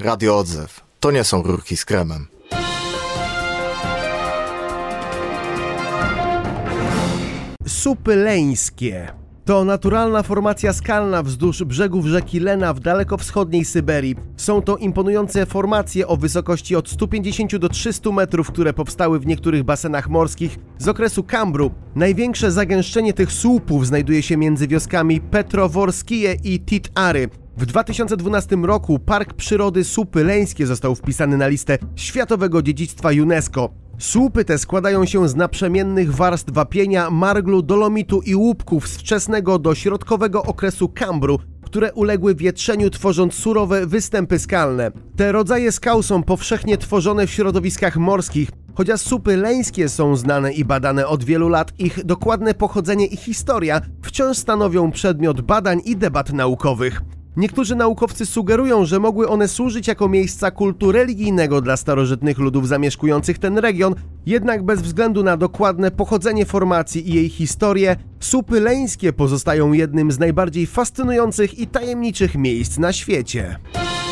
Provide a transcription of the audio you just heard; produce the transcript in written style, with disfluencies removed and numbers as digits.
Radio Odzew. To nie są rurki z kremem. Supy leńskie to naturalna formacja skalna wzdłuż brzegów rzeki Lena w dalekowschodniej Syberii. Są to imponujące formacje o wysokości od 150 do 300 metrów, które powstały w niektórych basenach morskich z okresu Kambru. Największe zagęszczenie tych słupów znajduje się między wioskami Petroworskie i Tit-Ary. W 2012 roku Park Przyrody Supy Leńskie został wpisany na listę Światowego Dziedzictwa UNESCO. Słupy te składają się z naprzemiennych warstw wapienia, marglu, dolomitu i łupków z wczesnego do środkowego okresu Kambru, które uległy wietrzeniu, tworząc surowe występy skalne. Te rodzaje skał są powszechnie tworzone w środowiskach morskich. Chociaż supy leńskie są znane i badane od wielu lat, ich dokładne pochodzenie i historia wciąż stanowią przedmiot badań i debat naukowych. Niektórzy naukowcy sugerują, że mogły one służyć jako miejsca kultu religijnego dla starożytnych ludów zamieszkujących ten region, jednak bez względu na dokładne pochodzenie formacji i jej historię, supy leńskie pozostają jednym z najbardziej fascynujących i tajemniczych miejsc na świecie.